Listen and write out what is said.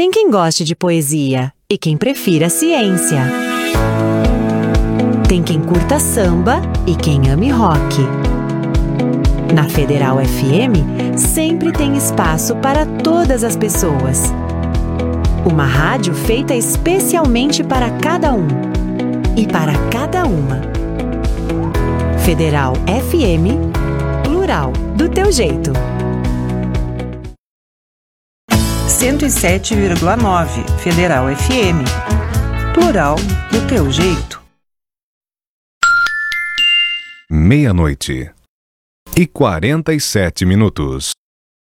Tem quem goste de poesia e quem prefira ciência. Tem quem curta samba e quem ame rock. Na Federal FM, sempre tem espaço para todas as pessoas. Uma rádio feita especialmente para cada um e para cada uma. Federal FM, plural, do teu jeito. 107,9 Federal FM, plural, do teu jeito. 00:47.